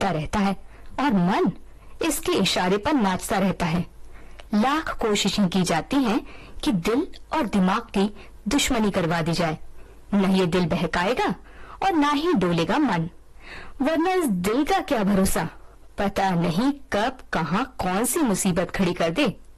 डरता रहता है और मन इसके इशारे पर नाचता रहता है। लाख कोशिशें की जाती हैं कि दिल और दिमाग की दुश्मनी करवा दी जाए। न ये दिल बहकाएगा और ना ही डोलेगा मन, वरना इस दिल का क्या भरोसा, पता नहीं कब कहां कौन सी मुसीबत खड़ी कर दे।